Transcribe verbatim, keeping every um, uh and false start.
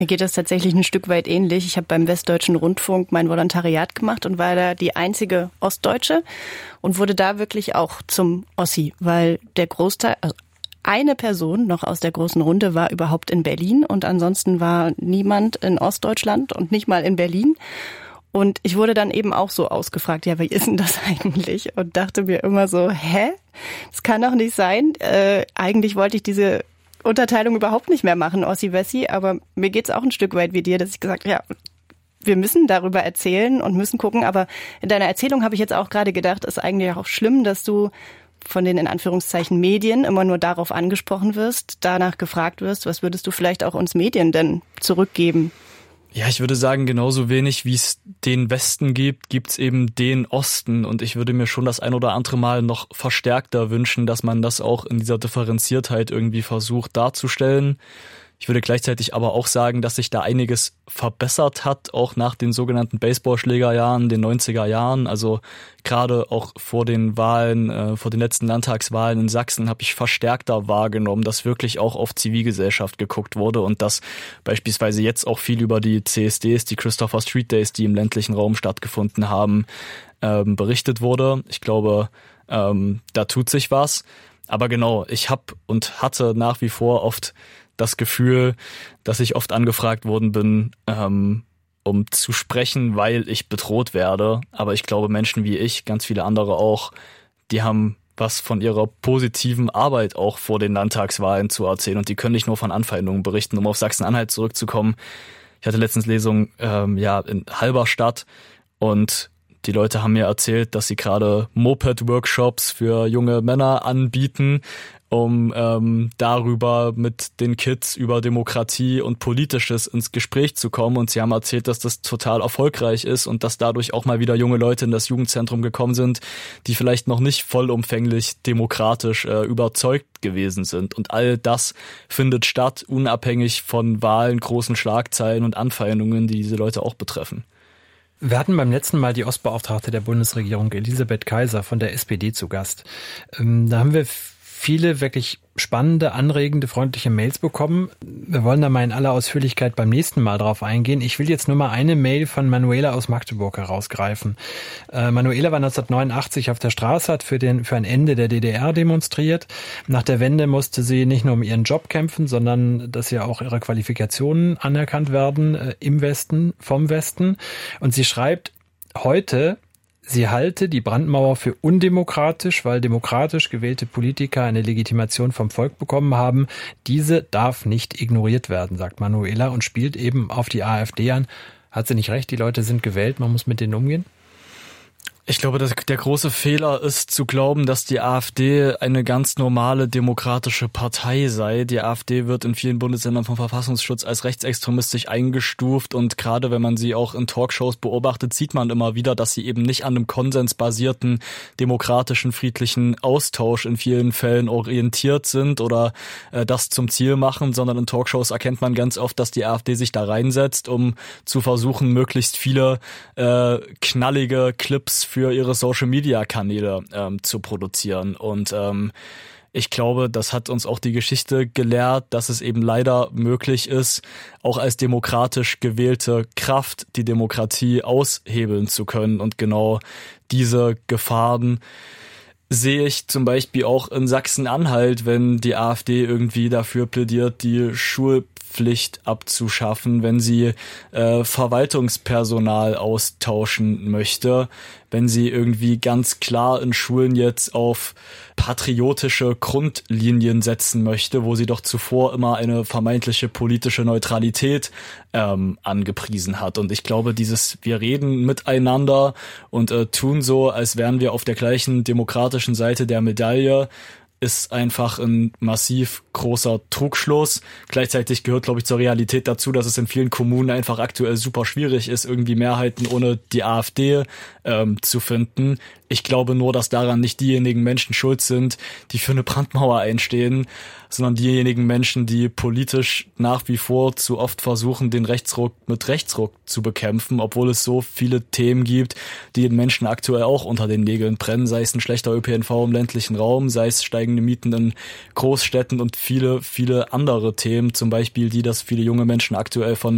Mir geht das tatsächlich ein Stück weit ähnlich. Ich habe beim Westdeutschen Rundfunk mein Volontariat gemacht und war da die einzige Ostdeutsche und wurde da wirklich auch zum Ossi, weil der Großteil, also eine Person noch aus der großen Runde war überhaupt in Berlin und ansonsten war niemand in Ostdeutschland und nicht mal in Berlin. Und ich wurde dann eben auch so ausgefragt, ja, wie ist denn das eigentlich? Und dachte mir immer so, hä? Das kann doch nicht sein. Äh, eigentlich wollte ich diese Unterteilung überhaupt nicht mehr machen, Ossi-Wessi, aber mir geht's auch ein Stück weit wie dir, dass ich gesagt habe, ja, wir müssen darüber erzählen und müssen gucken, aber in deiner Erzählung habe ich jetzt auch gerade gedacht, ist eigentlich auch schlimm, dass du von den in Anführungszeichen Medien immer nur darauf angesprochen wirst, danach gefragt wirst, was würdest du vielleicht auch uns Medien denn zurückgeben? Ja, ich würde sagen, genauso wenig wie es den Westen gibt, gibt's eben den Osten. Und ich würde mir schon das ein oder andere Mal noch verstärkter wünschen, dass man das auch in dieser Differenziertheit irgendwie versucht darzustellen. Ich würde gleichzeitig aber auch sagen, dass sich da einiges verbessert hat, auch nach den sogenannten Baseballschlägerjahren, den neunziger Jahren. Also gerade auch vor den Wahlen, äh, vor den letzten Landtagswahlen in Sachsen habe ich verstärkter wahrgenommen, dass wirklich auch auf Zivilgesellschaft geguckt wurde und dass beispielsweise jetzt auch viel über die C S Ds, die Christopher Street Days, die im ländlichen Raum stattgefunden haben, ähm, berichtet wurde. Ich glaube, ähm, da tut sich was. Aber genau, ich habe und hatte nach wie vor oft das Gefühl, dass ich oft angefragt worden bin, ähm, um zu sprechen, weil ich bedroht werde. Aber ich glaube, Menschen wie ich, ganz viele andere auch, die haben was von ihrer positiven Arbeit auch vor den Landtagswahlen zu erzählen und die können nicht nur von Anfeindungen berichten. Um auf Sachsen-Anhalt zurückzukommen, ich hatte letztens Lesung ähm, ja in Halberstadt und die Leute haben mir erzählt, dass sie gerade Moped-Workshops für junge Männer anbieten, um ähm, darüber mit den Kids über Demokratie und Politisches ins Gespräch zu kommen. Und sie haben erzählt, dass das total erfolgreich ist und dass dadurch auch mal wieder junge Leute in das Jugendzentrum gekommen sind, die vielleicht noch nicht vollumfänglich demokratisch äh, überzeugt gewesen sind. Und all das findet statt, unabhängig von Wahlen, großen Schlagzeilen und Anfeindungen, die diese Leute auch betreffen. Wir hatten beim letzten Mal die Ostbeauftragte der Bundesregierung, Elisabeth Kaiser von der S P D, zu Gast. Ähm, da haben wir viele wirklich spannende, anregende, freundliche Mails bekommen. Wir wollen da mal in aller Ausführlichkeit beim nächsten Mal drauf eingehen. Ich will jetzt nur mal eine Mail von Manuela aus Magdeburg herausgreifen. Äh, Manuela war neunzehnhundertneunundachtzig auf der Straße, hat für, den, für ein Ende der D D R demonstriert. Nach der Wende musste sie nicht nur um ihren Job kämpfen, sondern dass ja auch ihre Qualifikationen anerkannt werden äh, im Westen, vom Westen. Und sie schreibt heute, sie halte die Brandmauer für undemokratisch, weil demokratisch gewählte Politiker eine Legitimation vom Volk bekommen haben. Diese darf nicht ignoriert werden, sagt Manuela und spielt eben auf die AfD an. Hat sie nicht recht, die Leute sind gewählt, man muss mit denen umgehen? Ich glaube, dass der große Fehler ist, zu glauben, dass die AfD eine ganz normale demokratische Partei sei. Die AfD wird in vielen Bundesländern vom Verfassungsschutz als rechtsextremistisch eingestuft und gerade wenn man sie auch in Talkshows beobachtet, sieht man immer wieder, dass sie eben nicht an einem konsensbasierten, demokratischen, friedlichen Austausch in vielen Fällen orientiert sind oder äh, das zum Ziel machen, sondern in Talkshows erkennt man ganz oft, dass die AfD sich da reinsetzt, um zu versuchen, möglichst viele äh, knallige Clips für ihre Social-Media-Kanäle ähm, zu produzieren. Und ähm, ich glaube, das hat uns auch die Geschichte gelehrt, dass es eben leider möglich ist, auch als demokratisch gewählte Kraft die Demokratie aushebeln zu können. Und genau diese Gefahren sehe ich zum Beispiel auch in Sachsen-Anhalt, wenn die AfD irgendwie dafür plädiert, die Schulpflicht abzuschaffen, wenn sie äh, Verwaltungspersonal austauschen möchte, wenn sie irgendwie ganz klar in Schulen jetzt auf patriotische Grundlinien setzen möchte, wo sie doch zuvor immer eine vermeintliche politische Neutralität ähm, angepriesen hat. Und ich glaube, dieses wir reden miteinander und äh, tun so, als wären wir auf der gleichen demokratischen Seite der Medaille, ist einfach ein massiv großer Trugschluss. Gleichzeitig gehört, glaube ich, zur Realität dazu, dass es in vielen Kommunen einfach aktuell super schwierig ist, irgendwie Mehrheiten ohne die AfD ähm, zu finden. Ich glaube nur, dass daran nicht diejenigen Menschen schuld sind, die für eine Brandmauer einstehen, sondern diejenigen Menschen, die politisch nach wie vor zu oft versuchen, den Rechtsruck mit Rechtsruck zu bekämpfen, obwohl es so viele Themen gibt, die den Menschen aktuell auch unter den Nägeln brennen, sei es ein schlechter Ö P N V im ländlichen Raum, sei es steigende Mieten in Großstädten und viele, viele andere Themen, zum Beispiel die, dass viele junge Menschen aktuell von